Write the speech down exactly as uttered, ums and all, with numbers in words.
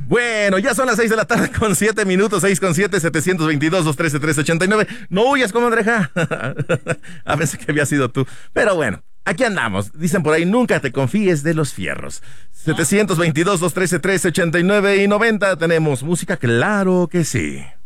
Bueno, ya son las seis de la tarde con siete minutos, seis con siete, setecientos veintidós, doscientos trece, trescientos ochenta y nueve. No huyas, comadreja. A veces que había sido tú. Pero bueno, aquí andamos. Dicen por ahí, nunca te confíes de los fierros. setecientos veintidós, doscientos trece, trescientos ochenta y nueve y noventa. Tenemos música, claro que sí.